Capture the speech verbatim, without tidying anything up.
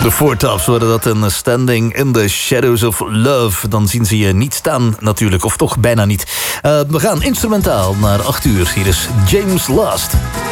De Four Tops worden dat een Standing in the Shadows of Love. Dan zien ze je niet staan natuurlijk, of toch bijna niet. Uh, we gaan instrumentaal naar acht uur. Hier is James Last.